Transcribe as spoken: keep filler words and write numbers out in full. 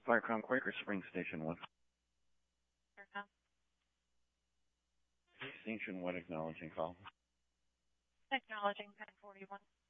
Firecom Quaker Spring Station one. Station one acknowledging call. Acknowledging ten forty-one.